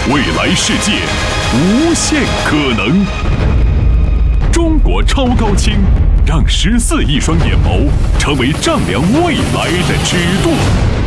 未来世界无限可能。中国超高清，让14亿双眼眸成为丈量未来的尺度。